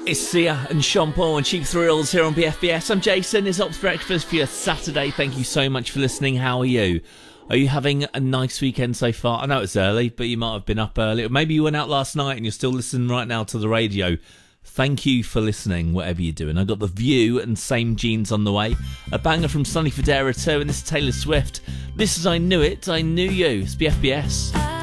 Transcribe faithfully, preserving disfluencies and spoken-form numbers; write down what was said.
It's Sia and Sean Paul and Cheap Thrills here on B F B S. I'm Jason. It's Ops Breakfast for your Saturday. Thank you so much for listening. How are you? Are you having a nice weekend so far? I know it's early, but you might have been up early. Or maybe you went out last night and you're still listening right now to the radio. Thank you for listening, whatever you're doing. I got The View and Same Jeans on the way. A banger from Sonny Fodera too, and this is Taylor Swift. This is I Knew It, I Knew You. It's B F B S.